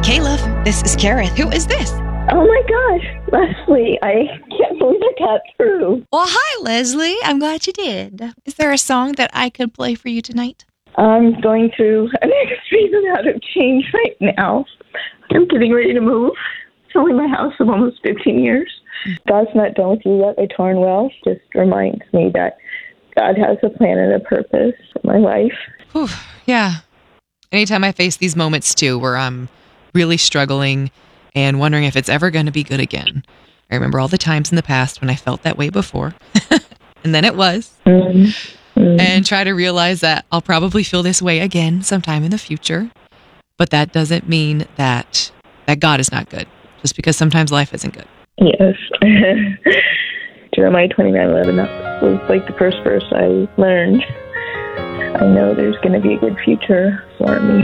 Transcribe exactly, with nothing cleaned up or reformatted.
Caleb, this is Karen. Who is this? Oh my gosh, Leslie, I can't believe I got through. Well, hi, Leslie. I'm glad you did. Is there a song that I could play for you tonight? I'm going through an extreme amount of change right now. I'm getting ready to move. Selling my house of almost fifteen years. God's not done with you yet by Torn Well. Just reminds me that God has a plan and a purpose for my life. Whew, yeah. Anytime I face these moments, too, where I'm really struggling and wondering if it's ever going to be good again. I remember all the times in the past when I felt that way before. And then it was. Mm-hmm. Mm-hmm. And try to realize that I'll probably feel this way again sometime in the future. But that doesn't mean that that God is not good. Just because sometimes life isn't good. Yes. Jeremiah twenty-nine eleven was like the first verse I learned. I know there's going to be a good future for me.